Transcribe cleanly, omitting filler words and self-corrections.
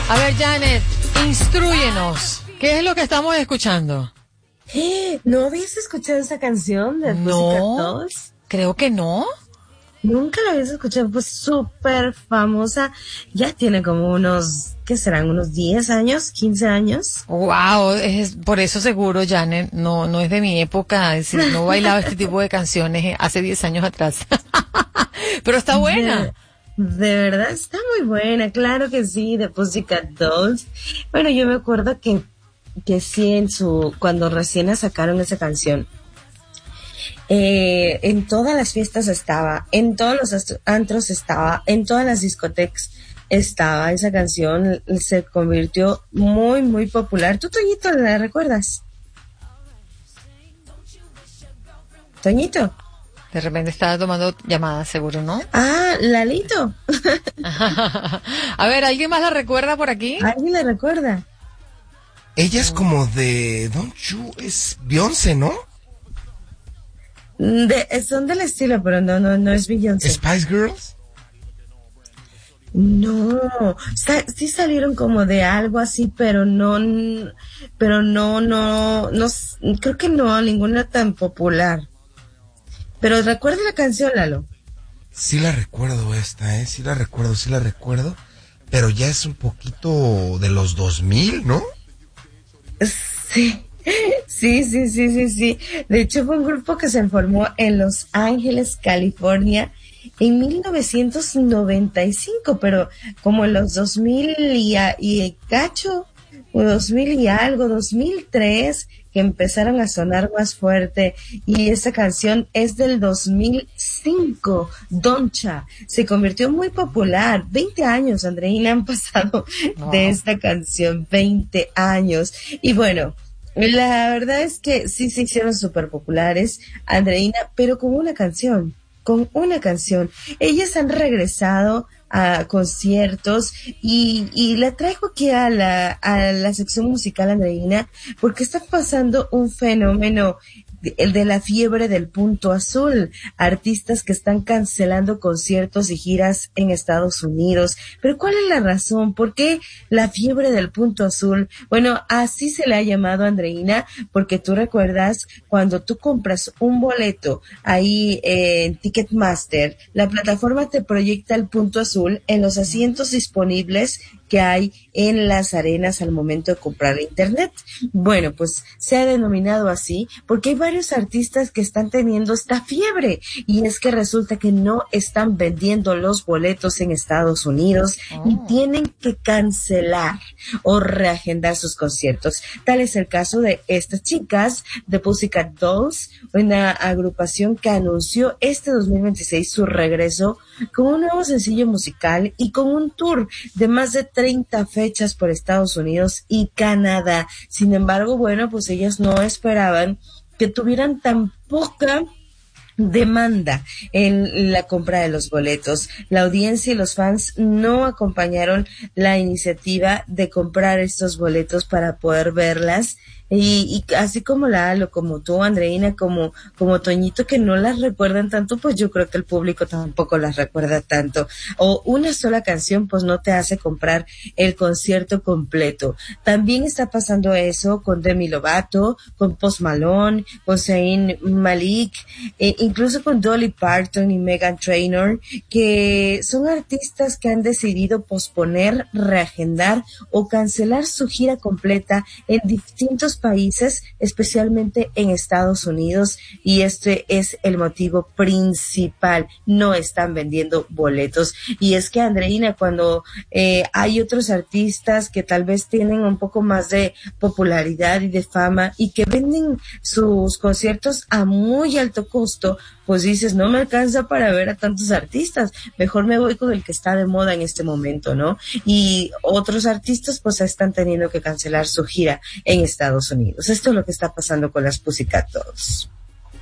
A ver, Janet, instrúyenos. ¿Qué es lo que estamos escuchando? ¿No habías escuchado esa canción de Pussycat Dolls? Creo que no. Nunca la habías escuchado, pues súper famosa. Ya tiene como unos, ¿qué serán? Unos 10 años, 15 años. Wow, es por eso seguro, Janet, no es de mi época, es decir, no bailaba este tipo de canciones hace 10 años atrás. Pero está buena. De verdad, está muy buena, claro que sí, de Pussycat Dolls. Bueno, yo me acuerdo que sí, cuando recién la sacaron esa canción, en todas las fiestas estaba, en todos los antros estaba, en todas las discotecas estaba esa canción, se convirtió muy, muy popular. ¿Tú, Toñito, la recuerdas? Toñito. De repente estaba tomando llamadas, seguro, ¿no? Ah, Lalito. A ver, ¿alguien más la recuerda por aquí? ¿Alguien la recuerda? Ella es como de Don't You, es Beyoncé, ¿no? Son del estilo, pero no es Beyoncé. Spice Girls. No, sí salieron como de algo así, pero no, creo que no, ninguna tan popular. Pero recuerda la canción, Lalo. Sí la recuerdo esta, sí la recuerdo, pero ya es un poquito de los 2000, ¿no? Sí. De hecho, fue un grupo que se formó en Los Ángeles, California, en 1995, pero como en los 2000 y cacho, o 2000 y algo, 2003, que empezaron a sonar más fuerte, y esa canción es del 2005, Doncha, se convirtió muy popular. 20 años, Andreina, han pasado de esta canción, 20 años, y bueno, la verdad es que sí se hicieron súper populares, Andreina, pero con una canción. Ellas han regresado a conciertos y la traigo aquí a la sección musical, Andreina, porque está pasando un fenómeno, el de la fiebre del punto azul, artistas que están cancelando conciertos y giras en Estados Unidos. Pero ¿cuál es la razón? ¿Por qué la fiebre del punto azul? Bueno, así se le ha llamado, Andreina, porque tú recuerdas cuando tú compras un boleto ahí en Ticketmaster, la plataforma te proyecta el punto azul en los asientos disponibles que hay en las arenas al momento de comprar internet. Bueno, pues se ha denominado así porque hay varios artistas que están teniendo esta fiebre, y es que resulta que no están vendiendo los boletos en Estados Unidos y tienen que cancelar o reagendar sus conciertos. Tal es el caso de estas chicas de Pussycat Dolls, una agrupación que anunció este 2026 su regreso con un nuevo sencillo musical y con un tour de más de 30 fechas por Estados Unidos y Canadá. Sin embargo, bueno, pues ellas no esperaban que tuvieran tan poca demanda en la compra de los boletos. La audiencia y los fans no acompañaron la iniciativa de comprar estos boletos para poder verlas. Y así como Lalo, como tú, Andreina, como Toñito, que no las recuerdan tanto, pues yo creo que el público tampoco las recuerda tanto. O una sola canción, pues no te hace comprar el concierto completo. También está pasando eso con Demi Lovato, con Post Malone, con Zayn Malik, incluso con Dolly Parton y Meghan Trainor, que son artistas que han decidido posponer, reagendar o cancelar su gira completa en distintos países, especialmente en Estados Unidos, y este es el motivo principal. No están vendiendo boletos. Y es que, Andreina, cuando hay otros artistas que tal vez tienen un poco más de popularidad y de fama y que venden sus conciertos a muy alto costo, pues dices, no me alcanza para ver a tantos artistas, mejor me voy con el que está de moda en este momento, ¿no? Y otros artistas pues están teniendo que cancelar su gira en Estados Unidos. Esto es lo que está pasando con las Pussycat Dolls.